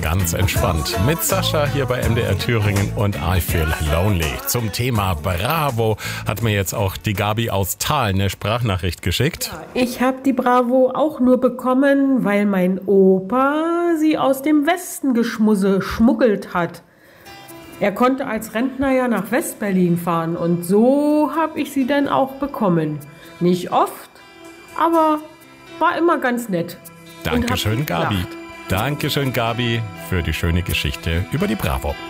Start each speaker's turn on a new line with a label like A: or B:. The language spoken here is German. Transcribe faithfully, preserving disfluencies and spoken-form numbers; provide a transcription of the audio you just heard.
A: ganz entspannt. Mit Sascha hier bei M D R Thüringen und I Feel Lonely. Zum Thema Bravo hat mir jetzt auch die Gabi aus Thal eine Sprachnachricht geschickt.
B: Ich habe die Bravo auch nur bekommen, weil mein Opa sie aus dem Westen geschmuggelt hat. Er konnte als Rentner ja nach Westberlin fahren und so habe ich sie dann auch bekommen. Nicht oft, aber war immer ganz nett.
A: Dankeschön, Gabi. Dankeschön, Gabi, für die schöne Geschichte über die Bravo.